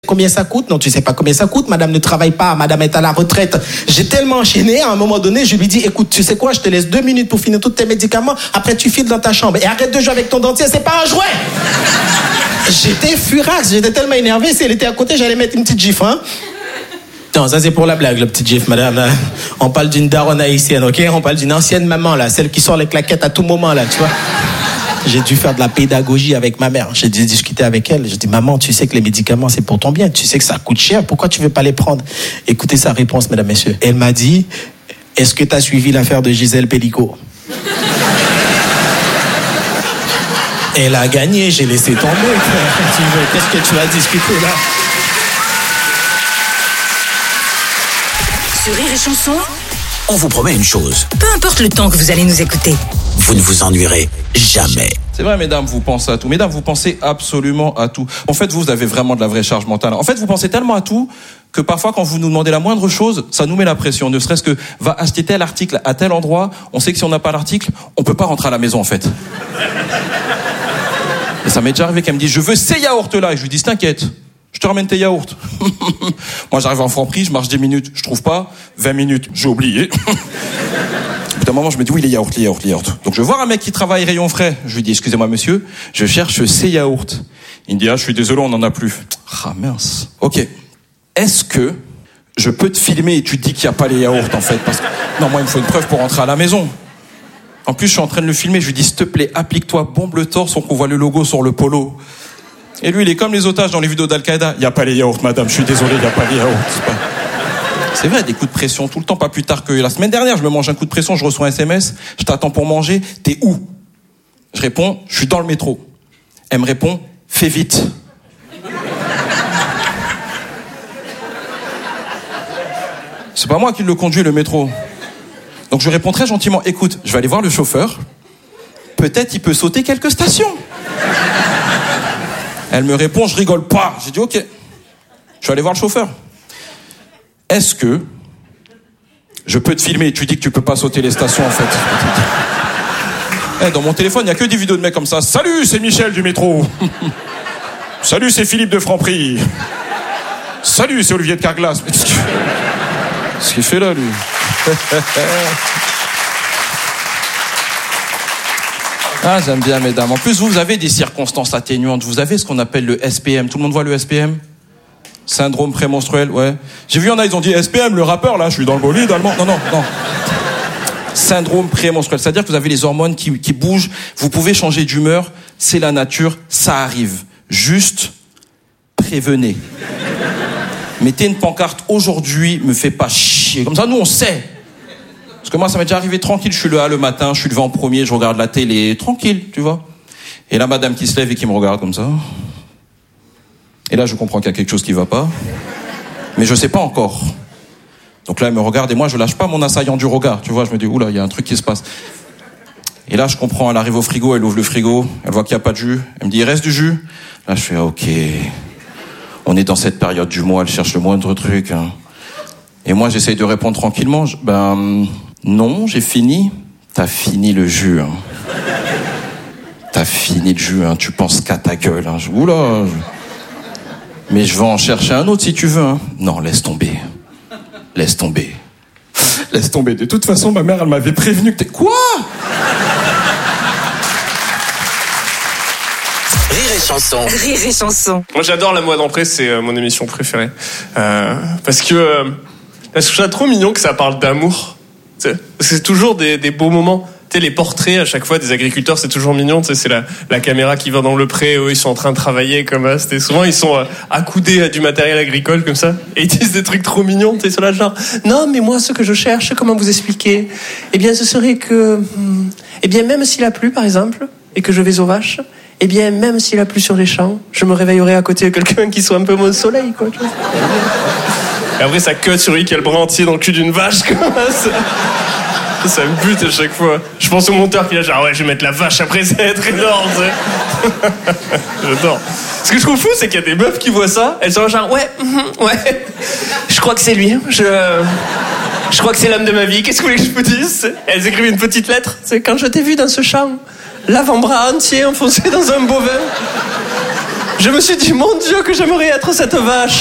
Combien ça coûte? Non, tu sais pas combien ça coûte. Madame ne travaille pas, madame est à la retraite. J'ai tellement enchaîné, à un moment donné, je lui dis, écoute, tu sais quoi, je te laisse 2 minutes pour finir tous tes médicaments, après tu files dans ta chambre. Et arrête de jouer avec ton dentier, c'est pas un jouet. J'étais furax, j'étais tellement énervé, si elle était à côté, j'allais mettre une petite gifle, hein. Non, ça c'est pour la blague, le petit gif, madame. On parle d'une daronne haïtienne, ok? On parle d'une ancienne maman, là, celle qui sort les claquettes à tout moment, là, tu vois. J'ai dû faire de la pédagogie avec ma mère. J'ai dû discuter avec elle. J'ai dit, maman, tu sais que les médicaments, c'est pour ton bien. Tu sais que ça coûte cher. Pourquoi tu veux pas les prendre? Écoutez sa réponse, mesdames, messieurs. Elle m'a dit, est-ce que tu as suivi l'affaire de Gisèle Pellicot? Elle a gagné, j'ai laissé tomber. Qu'est-ce que tu vas discuter là? Sur Rire et Chanson, on vous promet une chose. peu importe le temps que vous allez nous écouter. Vous ne vous ennuierez jamais. C'est vrai, mesdames, vous pensez à tout. Mesdames, vous pensez absolument à tout. En fait, vous avez vraiment de la vraie charge mentale. En fait, vous pensez tellement à tout que parfois, quand vous nous demandez la moindre chose, ça nous met la pression. Ne serait-ce que, va acheter tel article à tel endroit. On sait que si on n'a pas l'article, on peut pas rentrer à la maison, en fait. Et ça m'est déjà arrivé qu'elle me dise, je veux ces yaourts-là. Et je lui dis, t'inquiète. Je te ramène tes yaourts. Moi, j'arrive en Franprix, je marche 10 minutes, je trouve pas. 20 minutes, j'ai oublié. Au bout d'un moment, je me dis, oui, les yaourts. Donc, je vais voir un mec qui travaille rayon frais. Je lui dis, excusez-moi, monsieur, je cherche ces yaourts. Il me dit, ah, je suis désolé, on n'en a plus. Ah, mince. Ok. Est-ce que je peux te filmer et tu te dis qu'il n'y a pas les yaourts, en fait? Parce que, non, moi, il me faut une preuve pour rentrer à la maison. En plus, je suis en train de le filmer, je lui dis, s'il te plaît, applique-toi, bombe le torse, on voit le logo sur le polo. Et lui, il est comme les otages dans les vidéos d'Al-Qaïda. Il n'y a pas les yaourts, madame, je suis désolé, il n'y a pas les yaourts. C'est vrai, des coups de pression tout le temps, pas plus tard que la semaine dernière, je me mange un coup de pression, je reçois un SMS, je t'attends pour manger, t'es où? Je réponds, je suis dans le métro. Elle me répond, fais vite. C'est pas moi qui le conduis, le métro. Donc je réponds très gentiment, écoute, je vais aller voir le chauffeur, peut-être il peut sauter quelques stations. Elle me répond, je rigole pas. J'ai dit, ok, je vais aller voir le chauffeur. Est-ce que je peux te filmer? Tu dis que tu peux pas sauter les stations, en fait. Dans mon téléphone, il n'y a que des vidéos de mecs comme ça. Salut, c'est Michel du métro. Salut, c'est Philippe de Franprix. Salut, c'est Olivier de Carglass. Mais qu'est-ce qu'il fait là, lui? Ah, j'aime bien, mesdames. En plus, vous avez des circonstances atténuantes. Vous avez ce qu'on appelle le SPM. Tout le monde voit le SPM? Syndrome prémenstruel, ouais. J'ai vu, ils ont dit SPM, le rappeur, là, je suis dans le bolide allemand. Non. Syndrome prémenstruel. C'est-à-dire que vous avez les hormones qui bougent. Vous pouvez changer d'humeur. C'est la nature. Ça arrive. Juste, prévenez. Mettez une pancarte. Aujourd'hui, me fais pas chier. Comme ça, nous, on sait. Parce que moi, ça m'est déjà arrivé tranquille. Je suis là le matin, je suis devant en premier, je regarde la télé. Tranquille, tu vois. Et là, madame qui se lève et qui me regarde comme ça. Et là, je comprends qu'il y a quelque chose qui va pas. Mais je sais pas encore. Donc là, elle me regarde et moi, je lâche pas mon assaillant du regard. Tu vois, je me dis, oula, il y a un truc qui se passe. Et là, je comprends, elle arrive au frigo, elle ouvre le frigo, elle voit qu'il n'y a pas de jus. Elle me dit, il reste du jus? Là, je fais, ok. On est dans cette période du mois, elle cherche le moindre truc. Hein. Et moi, j'essaye de répondre tranquillement. Non, j'ai fini. T'as fini le jus. Hein. T'as fini le jus. Hein. Tu penses qu'à ta gueule. Hein. Oula. Mais je vais en chercher un autre si tu veux. Hein. Non, laisse tomber. Laisse tomber. Laisse tomber. De toute façon, ma mère, elle m'avait prévenu que t'es... Quoi? Rire et Chanson. Rire et Chanson. Moi, j'adore La Mode d'Entrée, c'est mon émission préférée. Parce que je trouve ça trop mignon que ça parle d'amour. C'est toujours des beaux moments. Tu sais, les portraits à chaque fois des agriculteurs, c'est toujours mignon. Tu sais, c'est la caméra qui va dans le pré, eux ils sont en train de travailler comme ça. Souvent ils sont accoudés à du matériel agricole comme ça, et ils disent des trucs trop mignons. Tu sais, sur la genre, non mais moi ce que je cherche, comment vous expliquer? Eh bien, ce serait que, même s'il a plu par exemple, et que je vais aux vaches, même s'il a plu sur les champs, je me réveillerai à côté de quelqu'un qui soit un peu mon soleil, quoi. Tu vois. Et après ça cut sur lui qui a le bras entier dans le cul d'une vache comme ça. Ça me bute à chaque fois. Je pense au monteur qui est là genre, ouais, je vais mettre la vache après, ça va être énorme, tu sais. J'adore. Ce que je trouve fou, c'est qu'il y a des meufs qui voient ça, elles sont genre, ouais. Je crois que c'est lui. Je crois que c'est l'homme de ma vie. Qu'est-ce que vous voulez que je vous dise? Elles écrivent une petite lettre. C'est quand je t'ai vu dans ce champ, l'avant-bras entier enfoncé dans un bovin. Je me suis dit, mon Dieu, que j'aimerais être cette vache.